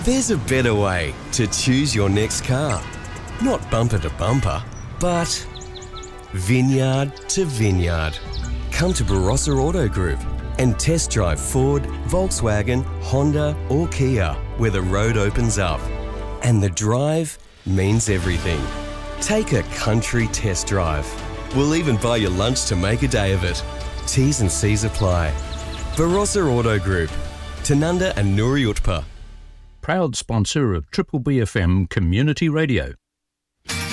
There's a better way to choose your next car. Not bumper to bumper, but vineyard to vineyard. Come to Barossa Auto Group and test drive Ford, Volkswagen, Honda or Kia, where the road opens up. And the drive means everything. Take a country test drive. We'll even buy you lunch to make a day of it. T's and C's apply. Barossa Auto Group, Tanunda and Nuri Utpa. Proud sponsor of Triple BFM Community Radio.